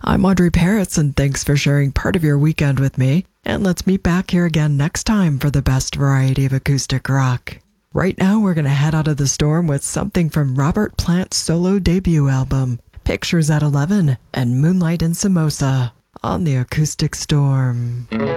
I'm Audrey Parrots, and thanks for sharing part of your weekend with me. And let's meet back here again next time for the best variety of acoustic rock. Right now, we're going to head out of the storm with something from Robert Plant's solo debut album, Pictures at 11 and Moonlight and Samosa, on the Acoustic Storm.